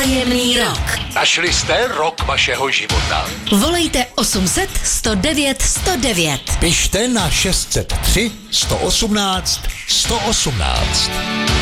Příjemný rok. Našli jste rok vašeho života. Volejte 800 109 109. Pište na 603 118 118.